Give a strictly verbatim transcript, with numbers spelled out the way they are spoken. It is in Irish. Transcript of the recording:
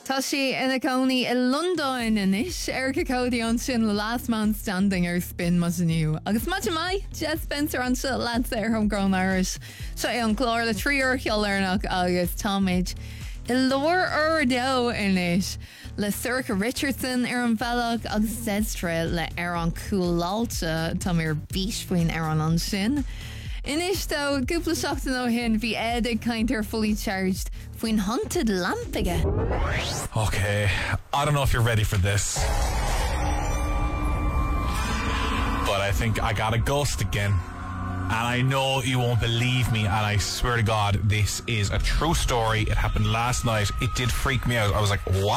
Tá si ina gcónaí i Londáin inis ar go códaí an sin le last man standing ar spin mas aniu. Agus maidir mai, Jess Spencer an sin lads ar Homegrown Irish. So é an glór le tríor cheollarnach agus táid i lór ar do inis le Circa Richardson ar an bhealach agus Zedstrel le ar an cúláilte tá mé ar bís faoin ar an an sin. Inis though, gúpla seachtain ó hin bhí Ed ag caint ar fully charged faoin haunted lampige. Okay, I don't know if you're ready for this, but I think I got a ghost again. And I know you won't believe me, and I swear to God, this is a true story. It happened last night. It did freak me out. I was like, what?